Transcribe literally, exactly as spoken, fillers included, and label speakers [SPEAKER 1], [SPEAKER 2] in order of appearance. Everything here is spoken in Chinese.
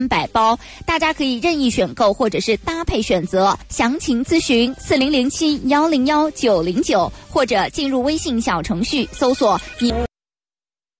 [SPEAKER 1] 百包，大家可以任意选购或者是搭配选择。详情咨询四零零七幺零幺九零九，或者进入微信小程序搜索。